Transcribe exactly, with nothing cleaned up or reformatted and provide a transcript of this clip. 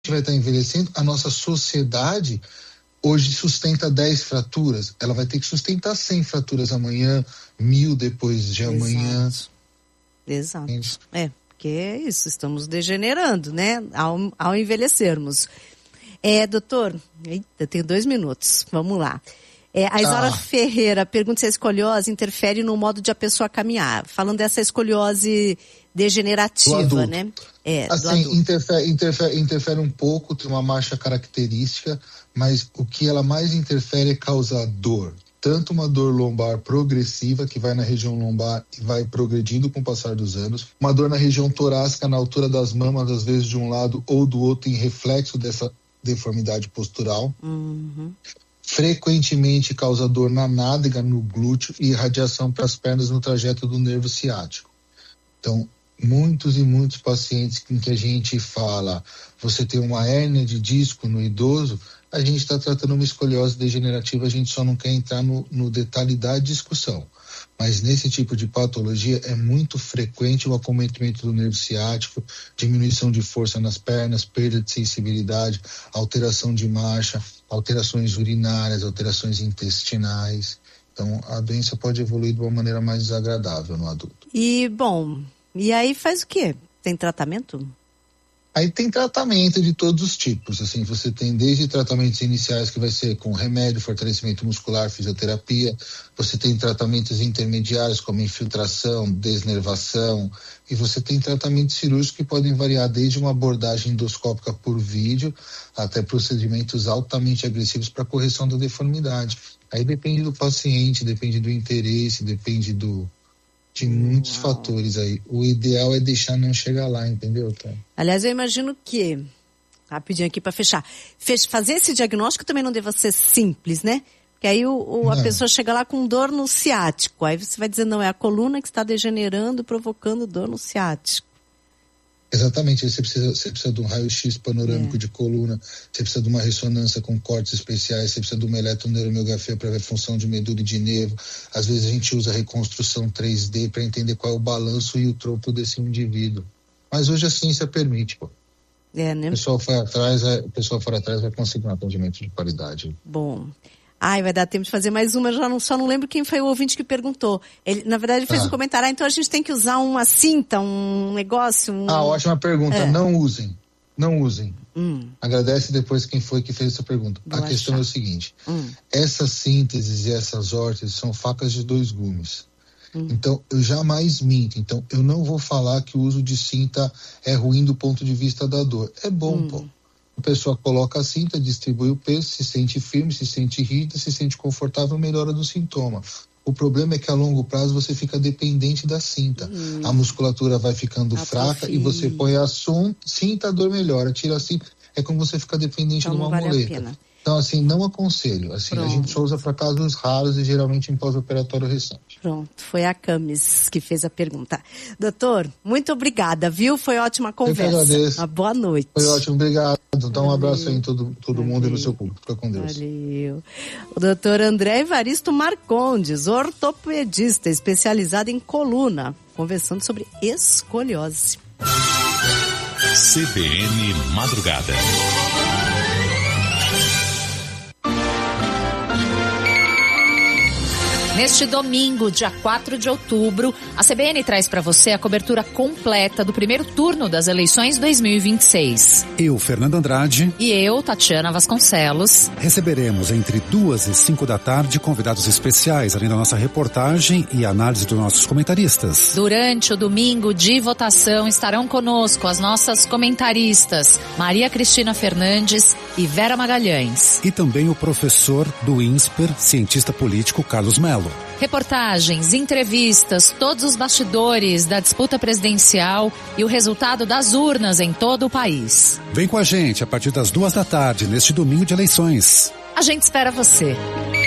vai estar envelhecendo, a nossa sociedade hoje sustenta dez fraturas, ela vai ter que sustentar cem fraturas amanhã, mil depois de amanhã. Exato. Exato. Isso. É, porque é isso, estamos degenerando, né, ao, ao envelhecermos. É, doutor, eita, tenho dois minutos, vamos lá. É, a Isaura ah. Ferreira pergunta se a escoliose interfere no modo de a pessoa caminhar, falando dessa escoliose degenerativa, né? É, assim, interfere, interfere, interfere um pouco, tem uma marcha característica, mas o que ela mais interfere é causar dor. Tanto uma dor lombar progressiva, que vai na região lombar e vai progredindo com o passar dos anos, uma dor na região torácica, na altura das mamas, às vezes de um lado ou do outro, em reflexo dessa deformidade postural. Uhum. Frequentemente causa dor na nádega, no glúteo e irradiação para as pernas no trajeto do nervo ciático. Então, muitos e muitos pacientes em que a gente fala, você tem uma hérnia de disco no idoso, a gente está tratando uma escoliose degenerativa, a gente só não quer entrar no, no detalhe da discussão. Mas nesse tipo de patologia é muito frequente o acometimento do nervo ciático, diminuição de força nas pernas, perda de sensibilidade, alteração de marcha, alterações urinárias, alterações intestinais. Então a doença pode evoluir de uma maneira mais desagradável no adulto. E, bom, e aí faz o quê? Tem tratamento? Aí tem tratamento de todos os tipos, assim, você tem desde tratamentos iniciais que vai ser com remédio, fortalecimento muscular, fisioterapia, você tem tratamentos intermediários como infiltração, desnervação, e você tem tratamentos cirúrgicos que podem variar desde uma abordagem endoscópica por vídeo até procedimentos altamente agressivos para correção da deformidade. Aí depende do paciente, depende do interesse, depende do... de muitos Uau. fatores aí. O ideal é deixar não chegar lá, entendeu, cara? Aliás, eu imagino que, rapidinho aqui para fechar, fech, fazer esse diagnóstico também não deve ser simples, né? Porque aí o, o, a pessoa chega lá com dor no ciático, aí você vai dizer, não, é a coluna que está degenerando, provocando dor no ciático. Exatamente, você precisa, você precisa de um raio-x panorâmico é. de coluna, você precisa de uma ressonância com cortes especiais, você precisa de uma eletroneuromiografia para ver a função de medula e de nervo. Às vezes a gente usa reconstrução três D para entender qual é o balanço e o tronco desse indivíduo. Mas hoje a ciência permite, pô. É, né? O pessoal for atrás, o pessoal for atrás vai conseguir um atendimento de qualidade. Bom. Ai, vai dar tempo de fazer mais uma, já não, só não lembro quem foi o ouvinte que perguntou. Ele, na verdade, ele fez ah. um comentário, ah, então a gente tem que usar uma cinta, um negócio... Um... Ah, ótima pergunta. É. Não usem. Não usem. Hum. Agradece depois quem foi que fez essa pergunta. Vou a questão achar. é o seguinte, hum. essas sínteses e essas órteses são facas de dois gumes. Hum. Então, eu jamais minto. Então, eu não vou falar que o uso de cinta é ruim do ponto de vista da dor. É bom, hum. pô. A pessoa coloca a cinta, distribui o peso, se sente firme, se sente rígida, se sente confortável, melhora do sintoma. O problema é que a longo prazo você fica dependente da cinta. Hum. A musculatura vai ficando Atrofia. fraca e você põe a som, cinta, a dor melhora. Tira a cinta, é como você ficar dependente então, de uma vale muleta. Então, assim, não aconselho. Assim, a gente só usa para casos raros e geralmente em pós-operatório recente. Pronto, foi a Camis que fez a pergunta. Doutor, muito obrigada, viu? Foi ótima conversa. Eu que agradeço. Uma boa noite. Foi ótimo, obrigado. Dá um abraço aí em todo, todo mundo e no seu público. Fica com Deus. Valeu. O doutor André Evaristo Marcondes, ortopedista especializado em coluna, conversando sobre escoliose. C B N Madrugada. Neste domingo, dia quatro de outubro, a C B N traz para você a cobertura completa do primeiro turno das eleições dois mil e vinte e seis. Eu, Fernando Andrade. E eu, Tatiana Vasconcelos. Receberemos entre duas e cinco da tarde convidados especiais, além da nossa reportagem e análise dos nossos comentaristas. Durante o domingo de votação estarão conosco as nossas comentaristas Maria Cristina Fernandes e Vera Magalhães. E também o professor do INSPER, cientista político Carlos Melo. Reportagens, entrevistas, todos os bastidores da disputa presidencial e o resultado das urnas em todo o país. Vem com a gente a partir das duas da tarde, neste domingo de eleições. A gente espera você.